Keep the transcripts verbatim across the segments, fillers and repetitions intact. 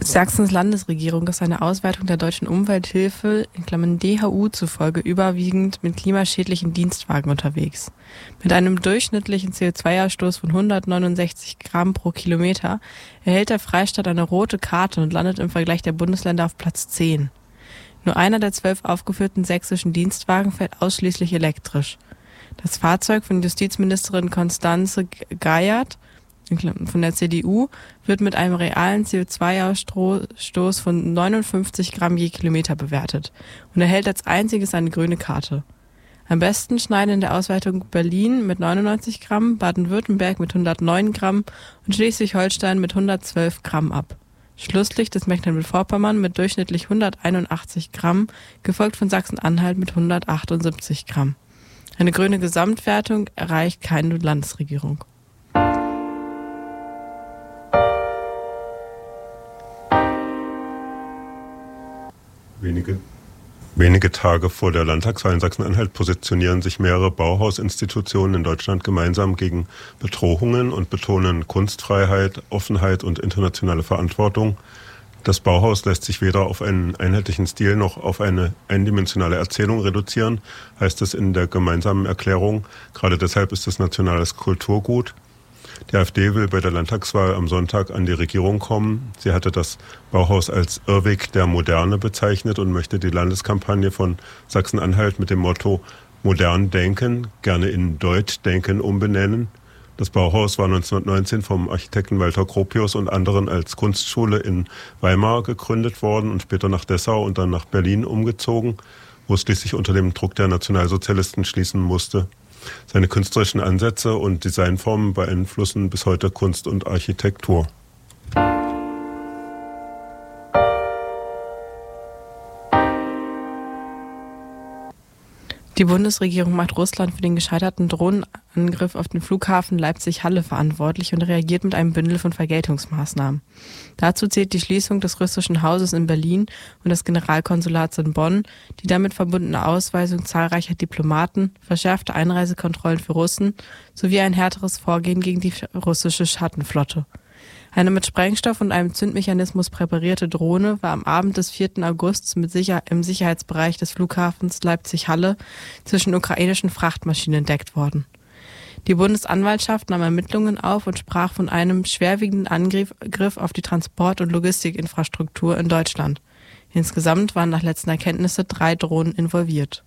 Sachsens Landesregierung ist eine Ausweitung der deutschen Umwelthilfe in Klammern D H U zufolge überwiegend mit klimaschädlichen Dienstwagen unterwegs. Mit einem durchschnittlichen C O zwei Ausstoß von hundertneunundsechzig Gramm pro Kilometer erhält der Freistaat eine rote Karte und landet im Vergleich der Bundesländer auf Platz zehn. Nur einer der zwölf aufgeführten sächsischen Dienstwagen fährt ausschließlich elektrisch. Das Fahrzeug von Justizministerin Constanze Geiert von der C D U wird mit einem realen C O zwei Ausstoß von neunundfünfzig Gramm je Kilometer bewertet und erhält als einziges eine grüne Karte. Am besten schneiden in der Ausweitung Berlin mit neunundneunzig Gramm, Baden-Württemberg mit hundertneun Gramm und Schleswig-Holstein mit hundertzwölf Gramm ab. Schlusslicht ist Mecklenburg-Vorpommern mit durchschnittlich hunderteinundachtzig Gramm, gefolgt von Sachsen-Anhalt mit hundertachtundsiebzig Gramm. Eine grüne Gesamtwertung erreicht keine Landesregierung. Wenige, wenige Tage vor der Landtagswahl in Sachsen-Anhalt positionieren sich mehrere Bauhausinstitutionen in Deutschland gemeinsam gegen Bedrohungen und betonen Kunstfreiheit, Offenheit und internationale Verantwortung. Das Bauhaus lässt sich weder auf einen einheitlichen Stil noch auf eine eindimensionale Erzählung reduzieren, heißt es in der gemeinsamen Erklärung. Gerade deshalb ist es nationales Kulturgut. Die AfD will bei der Landtagswahl am Sonntag an die Regierung kommen. Sie hatte das Bauhaus als Irrweg der Moderne bezeichnet und möchte die Landeskampagne von Sachsen-Anhalt mit dem Motto Modern denken, gerne in Deut denken umbenennen. Das Bauhaus war neunzehnhundertneunzehn vom Architekten Walter Gropius und anderen als Kunstschule in Weimar gegründet worden und später nach Dessau und dann nach Berlin umgezogen, wo es schließlich unter dem Druck der Nationalsozialisten schließen musste. Seine künstlerischen Ansätze und Designformen beeinflussen bis heute Kunst und Architektur. Die Bundesregierung macht Russland für den gescheiterten Drohnenangriff auf den Flughafen Leipzig-Halle verantwortlich und reagiert mit einem Bündel von Vergeltungsmaßnahmen. Dazu zählt die Schließung des russischen Hauses in Berlin und des Generalkonsulats in Bonn, die damit verbundene Ausweisung zahlreicher Diplomaten, verschärfte Einreisekontrollen für Russen sowie ein härteres Vorgehen gegen die russische Schattenflotte. Eine mit Sprengstoff und einem Zündmechanismus präparierte Drohne war am Abend des vierten August mit Sicher- im Sicherheitsbereich des Flughafens Leipzig-Halle zwischen ukrainischen Frachtmaschinen entdeckt worden. Die Bundesanwaltschaft nahm Ermittlungen auf und sprach von einem schwerwiegenden Angriff auf die Transport- und Logistikinfrastruktur in Deutschland. Insgesamt waren nach letzten Erkenntnissen drei Drohnen involviert.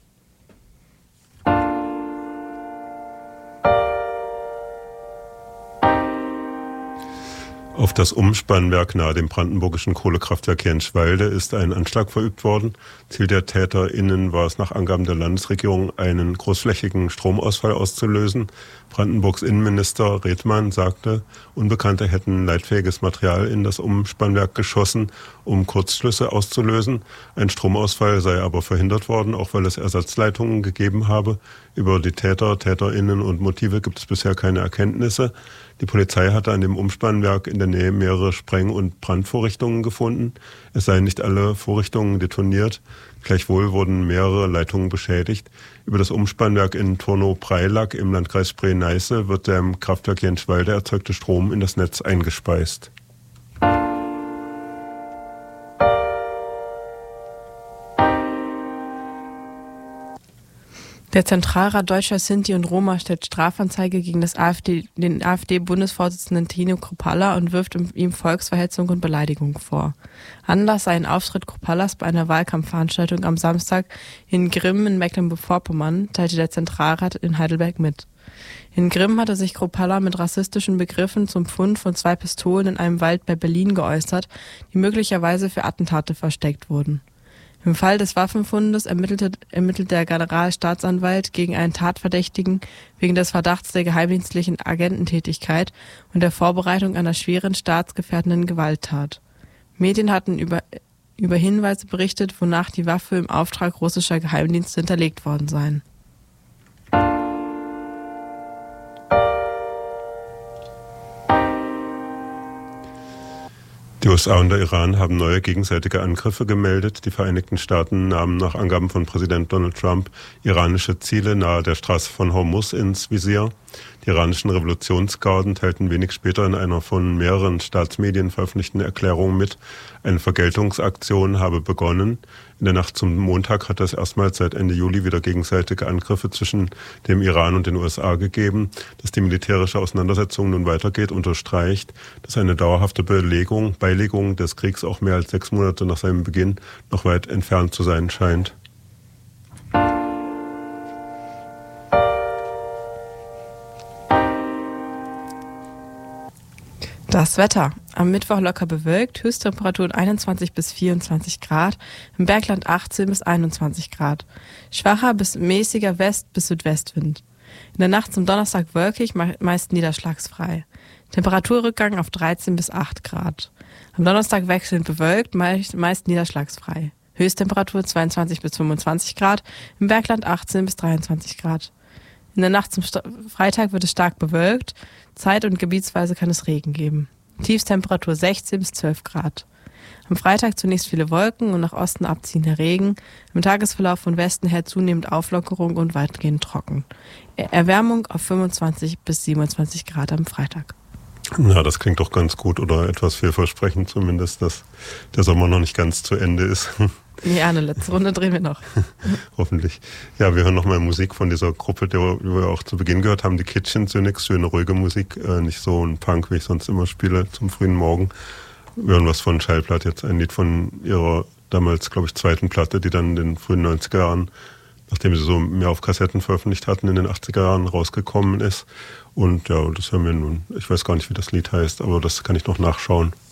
Auf das Umspannwerk nahe dem brandenburgischen Kohlekraftwerk Jenschwalde ist ein Anschlag verübt worden. Ziel der TäterInnen war es nach Angaben der Landesregierung, einen großflächigen Stromausfall auszulösen. Brandenburgs Innenminister Redmann sagte, Unbekannte hätten leitfähiges Material in das Umspannwerk geschossen, um Kurzschlüsse auszulösen. Ein Stromausfall sei aber verhindert worden, auch weil es Ersatzleitungen gegeben habe. Über die Täter, TäterInnen und Motive gibt es bisher keine Erkenntnisse. Die Polizei hatte an dem Umspannwerk in der Nähe mehrere Spreng- und Brandvorrichtungen gefunden. Es seien nicht alle Vorrichtungen detoniert. Gleichwohl wurden mehrere Leitungen beschädigt. Über das Umspannwerk in Turnow-Preilack im Landkreis Spree-Neiße wird der im Kraftwerk Jenschwalde erzeugte Strom in das Netz eingespeist. Der Zentralrat Deutscher Sinti und Roma stellt Strafanzeige gegen das AfD, den AfD-Bundesvorsitzenden Tino Kruppalla und wirft ihm Volksverhetzung und Beleidigung vor. Anlass sei ein Auftritt Krupallas bei einer Wahlkampfveranstaltung am Samstag in Grimm in Mecklenburg-Vorpommern, teilte der Zentralrat in Heidelberg mit. In Grimm hatte sich Kruppalla mit rassistischen Begriffen zum Fund von zwei Pistolen in einem Wald bei Berlin geäußert, die möglicherweise für Attentate versteckt wurden. Im Fall des Waffenfundes ermittelte, ermittelt der Generalstaatsanwalt gegen einen Tatverdächtigen wegen des Verdachts der geheimdienstlichen Agententätigkeit und der Vorbereitung einer schweren staatsgefährdenden Gewalttat. Medien hatten über, über Hinweise berichtet, wonach die Waffe im Auftrag russischer Geheimdienste hinterlegt worden seien. Die U S A und der Iran haben neue gegenseitige Angriffe gemeldet. Die Vereinigten Staaten nahmen nach Angaben von Präsident Donald Trump iranische Ziele nahe der Straße von Hormuz ins Visier. Die iranischen Revolutionsgarden teilten wenig später in einer von mehreren Staatsmedien veröffentlichten Erklärung mit, eine Vergeltungsaktion habe begonnen. In der Nacht zum Montag hat es erstmals seit Ende Juli wieder gegenseitige Angriffe zwischen dem Iran und den U S A gegeben. Dass die militärische Auseinandersetzung nun weitergeht, unterstreicht, dass eine dauerhafte Belegung, Beilegung des Kriegs auch mehr als sechs Monate nach seinem Beginn noch weit entfernt zu sein scheint. Das Wetter. Am Mittwoch locker bewölkt, Höchsttemperaturen einundzwanzig bis vierundzwanzig Grad, im Bergland achtzehn bis einundzwanzig Grad. Schwacher bis mäßiger West- bis Südwestwind. In der Nacht zum Donnerstag wolkig, meist niederschlagsfrei. Temperaturrückgang auf dreizehn bis acht Grad. Am Donnerstag wechselnd bewölkt, meist, meist niederschlagsfrei. Höchsttemperatur zweiundzwanzig bis fünfundzwanzig Grad, im Bergland achtzehn bis dreiundzwanzig Grad. In der Nacht zum St- Freitag wird es stark bewölkt, zeit- und gebietsweise kann es Regen geben. Tiefstemperatur sechzehn bis zwölf Grad. Am Freitag zunächst viele Wolken und nach Osten abziehender Regen. Im Tagesverlauf von Westen her zunehmend Auflockerung und weitgehend trocken. Erwärmung auf fünfundzwanzig bis siebenundzwanzig Grad am Freitag. Na, das klingt doch ganz gut oder etwas vielversprechend zumindest, dass der Sommer noch nicht ganz zu Ende ist. Ja, eine letzte Runde drehen wir noch. Hoffentlich. Ja, wir hören nochmal Musik von dieser Gruppe, die wir auch zu Beginn gehört haben, die Kitchen Cynics, schöne, ruhige Musik, äh, nicht so ein Punk, wie ich sonst immer spiele, zum frühen Morgen. Wir hören was von Schallplatte, jetzt ein Lied von ihrer damals, glaube ich, zweiten Platte, die dann in den frühen neunziger Jahren, nachdem sie so mehr auf Kassetten veröffentlicht hatten, in den achtziger Jahren rausgekommen ist. Und ja, das hören wir nun. Ich weiß gar nicht, wie das Lied heißt, aber das kann ich noch nachschauen.